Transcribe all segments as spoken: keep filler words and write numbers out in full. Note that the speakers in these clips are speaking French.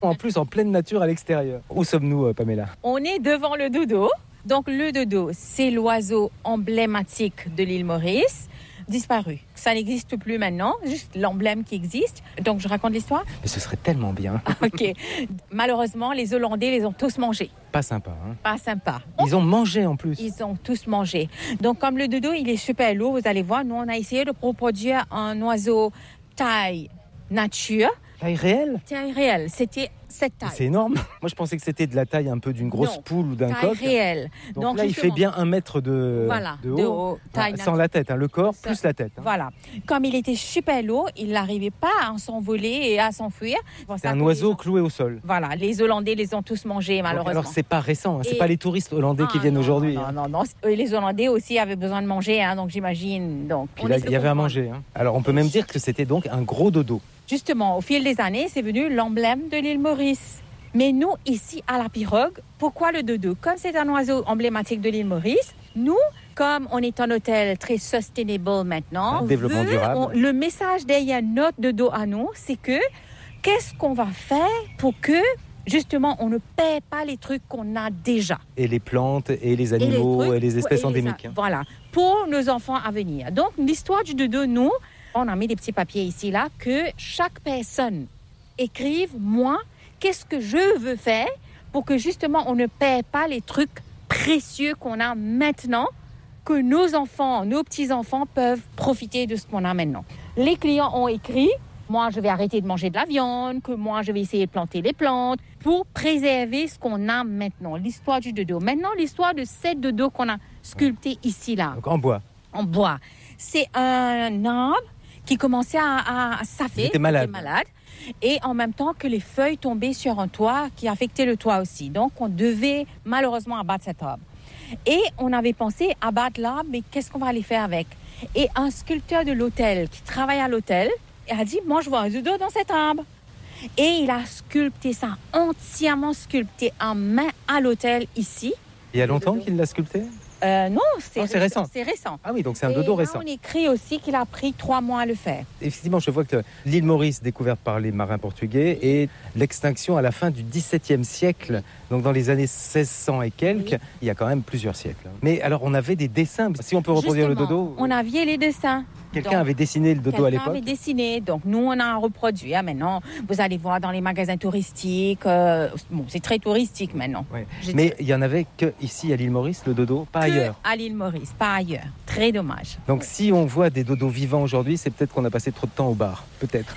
En plus, en pleine nature à l'extérieur. Où sommes-nous, Pamela ? On est devant le dodo. Donc le dodo, c'est l'oiseau emblématique de l'île Maurice, disparu. Ça n'existe plus maintenant, juste l'emblème qui existe. Donc je raconte l'histoire ? Mais ce serait tellement bien. Ok. Malheureusement, les Hollandais les ont tous mangés. Pas sympa, hein ? Pas sympa. Ils ont mangé en plus. Ils ont tous mangé. Donc comme le dodo, il est super lourd, vous allez voir, nous on a essayé de reproduire un oiseau taille nature. Taille réelle ? Taille réelle, c'était cette taille. C'est énorme. Moi, je pensais que c'était de la taille un peu d'une grosse non, poule ou d'un taille coq. réelle. Donc, Donc là, il fait bien un mètre de, voilà, de haut, de haut taille ah, sans la tête, hein, le corps Ça, plus la tête. Hein. Voilà. Comme il était super lourd, il n'arrivait pas à s'envoler et à s'enfuir. Bon, c'est un oiseau gens... cloué au sol. Voilà, les Hollandais les ont tous mangés, malheureusement. Donc, alors, c'est pas récent, hein, c'est et... pas les touristes hollandais ah, qui viennent non, aujourd'hui. Non, hein. non, non, non. Les Hollandais aussi avaient besoin de manger, hein, donc j'imagine. Donc, Puis là, il y avait à manger. Hein. Alors, on peut même dire que c'était donc un gros dodo. Justement, au fil des années, c'est devenu l'emblème de l'île Maurice. Mais nous, ici, à la Pirogue, pourquoi le dodo ? Comme c'est un oiseau emblématique de l'île Maurice, nous, comme on est un hôtel très sustainable maintenant, un développement veut, durable. On, le message derrière notre dodo à nous, c'est que qu'est-ce qu'on va faire pour que, justement, on ne perd pas les trucs qu'on a déjà. Et les plantes, et les animaux, et les, trucs, et les espèces et endémiques. Les, hein. Voilà, pour nos enfants à venir. Donc, l'histoire du dodo, nous, on a mis des petits papiers ici, là, que chaque personne écrive, moi, qu'est-ce que je veux faire pour que justement on ne perd pas les trucs précieux qu'on a maintenant, que nos enfants, nos petits-enfants peuvent profiter de ce qu'on a maintenant. Les clients ont écrit, moi je vais arrêter de manger de la viande, que moi je vais essayer de planter des plantes pour préserver ce qu'on a maintenant, l'histoire du dodo. Maintenant, l'histoire de cette dodo qu'on a sculpté ici, là. Donc en bois. En bois. C'est un arbre qui commençait à, à s'affaler. Il était malade. Il était malade. Et en même temps que les feuilles tombaient sur un toit qui affectait le toit aussi. Donc, on devait malheureusement abattre cet arbre. Et on avait pensé abattre l'arbre, mais qu'est-ce qu'on va aller faire avec ? Et un sculpteur de l'hôtel qui travaille à l'hôtel a dit, moi, je vois un dodo dans cet arbre. Et il a sculpté ça, entièrement sculpté en main à l'hôtel ici. Il y a longtemps qu'il l'a sculpté ? Euh, non, c'est, oh, c'est récent. C'est récent. Ah oui, donc c'est un dodo et récent. Là, on écrit aussi qu'il a pris trois mois à le faire. Effectivement, je vois que l'île Maurice, découverte par les marins portugais, et l'extinction à la fin du dix-septième siècle, donc dans les années seize cents et quelques, oui. Il y a quand même plusieurs siècles. Mais alors, on avait des dessins. Si on peut reproduire Justement, le dodo. On avait les dessins. Quelqu'un donc, avait dessiné le dodo à l'époque. Quelqu'un avait dessiné, donc nous on a reproduit. Ah, maintenant, vous allez voir dans les magasins touristiques, euh, bon, c'est très touristique maintenant. Ouais. Mais il y en avait que ici à l'île Maurice, le dodo, pas que ailleurs. À l'île Maurice, pas ailleurs. Très dommage. Donc si on voit des dodos vivants aujourd'hui, c'est peut-être qu'on a passé trop de temps au bar, peut-être.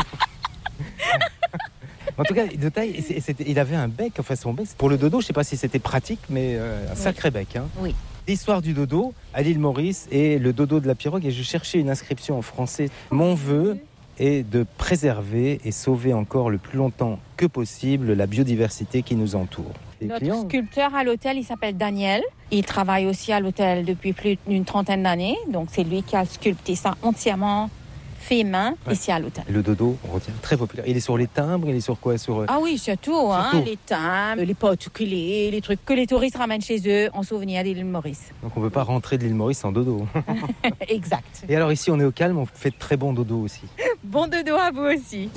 En tout cas, de taille, c'était, il avait un bec, enfin son bec. Pour le dodo, je ne sais pas si c'était pratique, mais euh, un oui. sacré bec. Hein. Oui. L'histoire du dodo à l'île Maurice et le dodo de la pirogue. Et je cherchais une inscription en français. Mon vœu est de préserver et sauver encore le plus longtemps que possible la biodiversité qui nous entoure. Les Notre clients... sculpteur à l'hôtel, il s'appelle Daniel. Il travaille aussi à l'hôtel depuis plus d'une trentaine d'années. Donc c'est lui qui a sculpté ça entièrement fait main ouais. ici à l'hôtel. Le dodo, on retient, très populaire. Il est sur les timbres, il est sur quoi sur... Ah oui, surtout, hein, les timbres, les particuliers, les trucs que les touristes ramènent chez eux en souvenir de l'île Maurice. Donc on ne peut pas rentrer de l'île Maurice sans dodo. Exact. Et alors ici, on est au calme, on fait de très bon dodo aussi. Bon dodo à vous aussi.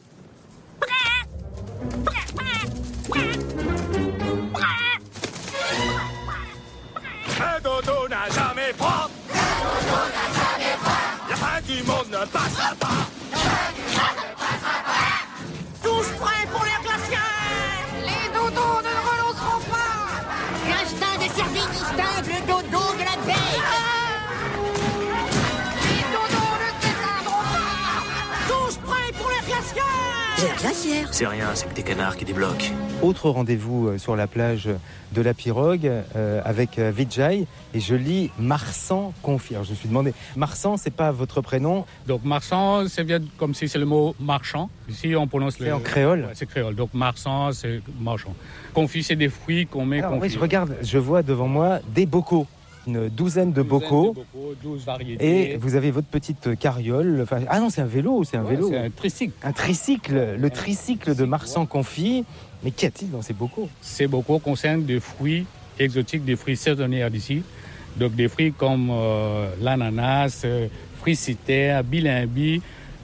Un dodo n'a jamais froid. Un dodo n'a jamais froid. La fin du monde ne passera pas. La fin du monde ne passera pas. Tous prêts pour les glaciaires. Les dodos ne relanceront pas. L'instinct des survie distingue le dodo de la veille. Ah les dodos ne s'éteindront pas. Tous prêts pour les glaciaires. Les glaciaires. C'est rien, c'est que des canards qui débloquent. Autre rendez-vous sur la plage de la Pirogue euh, avec euh, Vijay et je lis Marsan Confit. Alors je me suis demandé, Marsan, c'est pas votre prénom ? Donc Marsan, c'est bien comme si c'est le mot marchand. Ici on prononce c'est le... en créole. Ouais, c'est créole. Donc Marsan, c'est marchand. Confit, c'est des fruits qu'on met. Alors, oui, je regarde, je vois devant moi des bocaux. Une douzaine de bocaux, de bocaux, douze variétés. Et vous avez votre petite carriole. Enfin, ah non, c'est un vélo, c'est un ouais, vélo. C'est un tricycle. Un tricycle, le tricycle de Marsan Confit. Mais qu'y a-t-il dans ces bocaux ? Ces bocaux concernent des fruits exotiques, des fruits saisonniers d'ici. Donc des fruits comme euh, l'ananas, euh, fruits citer, bilimbi,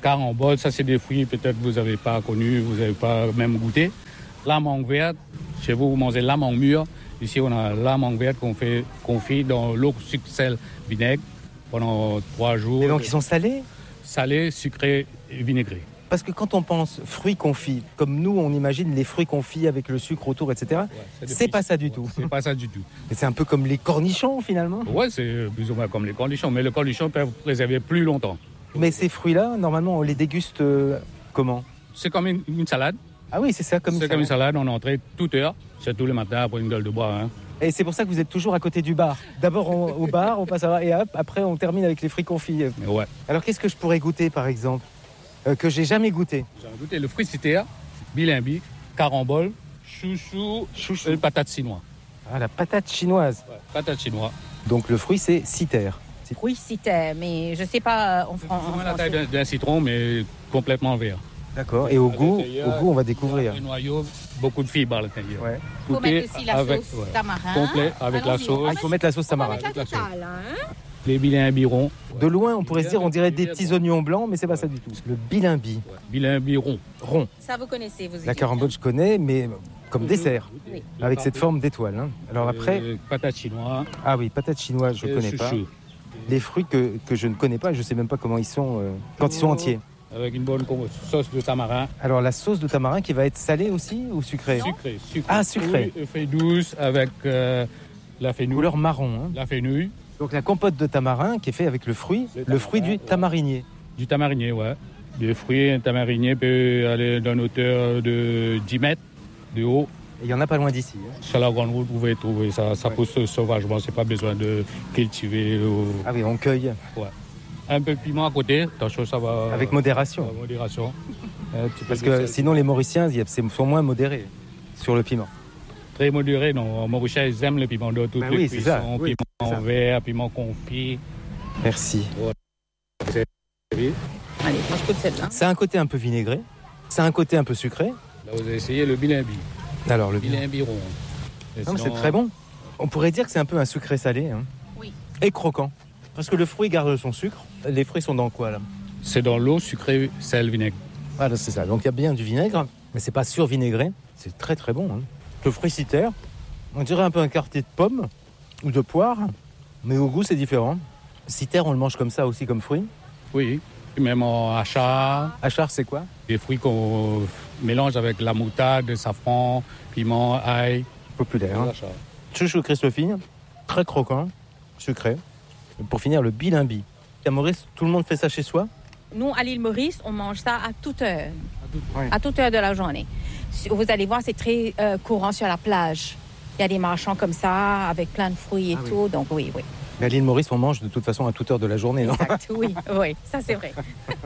Carambole, ça c'est des fruits peut-être que vous n'avez pas connus, vous n'avez pas même goûté. La mangue verte, chez vous, vous mangez la mangue mûre. Ici, on a la mangue verte qu'on fait confit dans l'eau, sucre, sel, vinaigre pendant trois jours. Et donc ils sont salés? Salés, sucrés et vinaigrés. Parce que quand on pense fruits confits, comme nous on imagine les fruits confits avec le sucre autour, et cetera, ouais, c'est, c'est pas ça du ouais, tout. C'est pas ça du tout. Et c'est un peu comme les cornichons finalement. Ouais, c'est plus ou moins comme les cornichons, mais les cornichons peuvent préserver plus longtemps. Mais ces fruits-là, normalement, on les déguste euh, comment? C'est comme une, une salade. Ah oui, c'est ça, comme c'est ça. comme une salade, on entrée toute heure, c'est tous les matins après une gueule de bois. Hein. Et c'est pour ça que vous êtes toujours à côté du bar. D'abord on, au bar, on passe à et hop, après on termine avec les fruits confits. Ouais. Alors qu'est-ce que je pourrais goûter par exemple euh, que j'ai jamais goûté? J'ai goûté le fruit citer, bilimbi, carambole, chouchou, chouchou. Et le patate chinoise. Ah, la patate chinoise. Ouais, patate chinoise. Donc le fruit c'est citer. Oui, citer, mais je sais pas en, en, en français. La taille d'un, d'un citron, mais complètement vert. D'accord. Et au goût, au goût, on va découvrir. Le noyau, beaucoup de fibres à l'intérieur. Ouais. Il faut mettre aussi la avec, sauce ouais. tamarin. Complet avec Allons-y, la sauce. Ah, il faut mettre la sauce tamarin. On va mettre la totale, hein. Les bilimbirons. De loin, on pourrait se dire, on dirait des petits oignons blancs, mais c'est pas ça du tout. Le bilimbi. Ouais. Bilimbi rond. Rond. Ça vous connaissez, vous. La carambole, je connais, mais comme mmh. dessert, oui. Avec cette forme d'étoile. Hein. Alors après. Euh, patate chinoise. Ah oui, patate chinoise, je ne connais pas. Les fruits que, que je ne connais pas, je ne sais même pas comment ils sont euh, quand ils sont entiers. Avec une bonne sauce de tamarin. Alors la sauce de tamarin qui va être salée aussi ou sucrée? Sucrée. Sucré. Ah, sucrée. Oui, fait douce avec euh, la fenouil. Couleur marron. Hein. La fenouil. Donc la compote de tamarin qui est faite avec le fruit, le, le fruit du ouais. tamarinier. Du tamarinier, ouais. Le fruit, un tamarinier peut aller d'une hauteur de dix mètres de haut. Il n'y en a pas loin d'ici. Hein. Sur la grande route, vous pouvez trouver ça. Ça ouais. pousse sauvagement, c'est pas besoin de cultiver. Ou... Ah oui, on cueille. Ouais. Un peu de piment à côté, attention, ça va... Avec modération. Avec modération. Parce que sel. Sinon, les Mauriciens sont moins modérés sur le piment. Très modérés, non. Les Mauriciens, ils aiment le piment de toutes bah les oui, cuissons. Ça. Oui, piment ça. Vert, piment confit. Merci. Ouais. Allez, moi je goûte celle-là. C'est un côté un peu vinaigré, c'est un côté un peu sucré. Là, vous avez essayé le bilimbi. Alors, le bilimbi rond. Non, sinon... C'est très bon. On pourrait dire que c'est un peu un sucré salé. Hein. Oui. Et croquant. Parce que le fruit garde son sucre. Les fruits sont dans quoi là? C'est dans l'eau, sucré, sel, vinaigre. Ah là, c'est ça. Donc il y a bien du vinaigre, mais c'est pas survinaigré. C'est très très bon. Hein. Le fruit citer, on dirait un peu un quartier de pomme ou de poire, mais au goût c'est différent. Citer, on le mange comme ça aussi comme fruit? Oui, même en achar. Achar, c'est quoi? Des fruits qu'on mélange avec la moutarde, le safran, piment, ail. Populaire. Hein. Chouchou Christophine, très croquant, sucré. Pour finir, le bilimbi. À Maurice, tout le monde fait ça chez soi? Nous, à l'île Maurice, on mange ça à toute heure. À toute, oui. À toute heure de la journée. Vous allez voir, c'est très euh, courant sur la plage. Il y a des marchands comme ça, avec plein de fruits et ah, tout. Oui. Donc oui, oui. Mais à l'île Maurice, on mange de toute façon à toute heure de la journée, non? Exact, oui, oui, ça c'est vrai.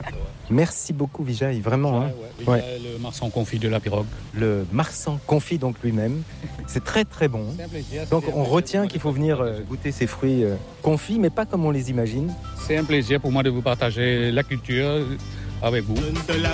Merci beaucoup, Vijay, vraiment. Ouais, hein. ouais. Ouais. Le marsan confit de la pirogue. Le marsan confit donc lui-même. C'est très très bon. C'est un plaisir, donc on retient qu'il faut venir euh, goûter ces fruits euh, confits, mais pas comme on les imagine. C'est un plaisir pour moi de vous partager la culture avec vous.